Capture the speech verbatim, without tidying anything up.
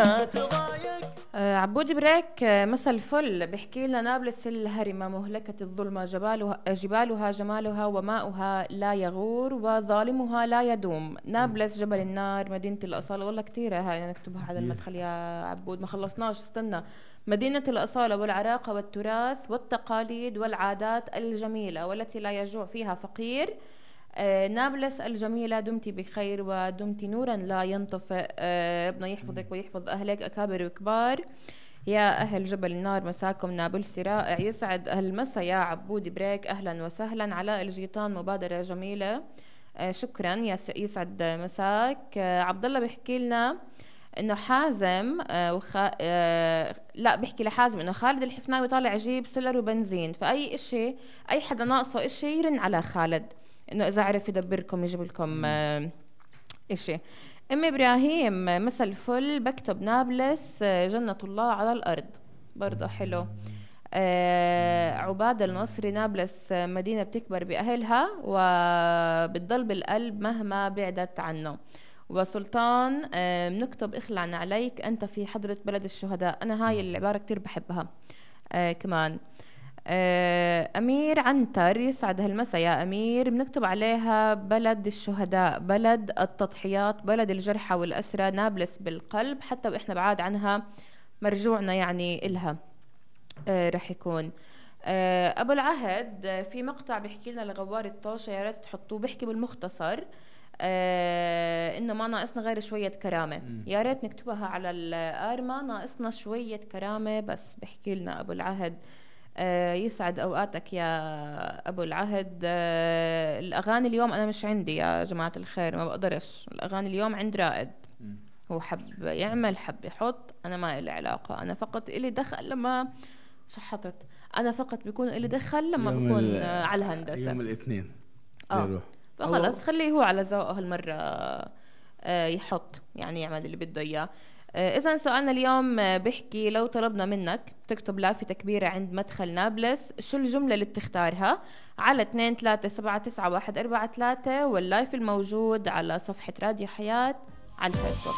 لا تضايق. آه عبود بريك، آه مسا الفل. بحكي لنا نابلس الهرمة مهلكة الظلمة، جبالها, جبالها جمالها وماؤها لا يغور وظالمها لا يدوم. نابلس جبل النار مدينة الأصالة. والله كتيرة هاي نكتبها على المدخل يا عبود، ما خلصناش، استنى. مدينة الأصالة والعراقة والتراث والتقاليد والعادات الجميلة والتي لا يجوع فيها فقير. آه نابلس الجميلة، دمتي بخير ودمتي نورا لا ينطفئ. آه ربنا يحفظك ويحفظ أهلك أكابر وكبار. يا أهل جبل النار، مساكم نابلسي رائع. يسعد أهل المسا يا عبود بريك، أهلا وسهلا. علاء الجيطان، مبادرة جميلة. آه شكرا، يسعد مساك. آه عبد الله بيحكي لنا انه حازم آه وخا آه لا بيحكي لحازم انه خالد الحفناوي طالع يجيب سولر وبنزين، فاي اشي اي حدا ناقصه اشي يرن على خالد، انه اذا عرف يدبركم يجيب لكم آه اشي. ام ابراهيم، مسا الفل. بكتب نابلس آه جنة الله على الارض، برضه حلو. آه عباد المصري، نابلس آه مدينة بتكبر بأهلها وبتضل بالقلب مهما بعدت عنه. وسلطان، آه بنكتب اخلعن عليك أنت في حضرة بلد الشهداء. أنا هاي العبارة كتير بحبها. آه كمان آه أمير عنتر، يسعد هالمسا يا أمير. بنكتب عليها بلد الشهداء، بلد التضحيات، بلد الجرحى والأسرى. نابلس بالقلب حتى وإحنا بعاد عنها، مرجوعنا يعني إلها. آه رح يكون آه أبو العهد. آه في مقطع بيحكي لنا لغوار الطوشة، يا ريت تحطوه، بيحكي بالمختصر آه إنه ما ناقصنا غير شوية كرامة. يا ريت نكتبها على الآرما، ناقصنا شوية كرامة بس. بيحكي لنا أبو العهد. آه يسعد أوقاتك يا أبو العهد. آه الأغاني اليوم أنا مش عندي يا جماعة الخير، ما بقدرش. الأغاني اليوم عند رائد، هو حب يعمل حب يحط، أنا ما إلي علاقة. أنا فقط إلي دخل لما شحطت، أنا فقط بيكون إلي دخل لما بكون آه على الهندسة يوم الاثنين آه يروح. فخلص خليه هو على ذوقه هالمرة آه يحط، يعني يعمل اللي بده إياه. آه إذا سؤالنا اليوم آه بحكي لو طلبنا منك تكتب لافتة كبيرة عند مدخل نابلس، شو الجملة اللي بتختارها؟ على اثنين ثلاثة سبعة تسعة واحد أربعة ثلاثة، واللايف الموجود على صفحة راديو حياة على الفيسبوك.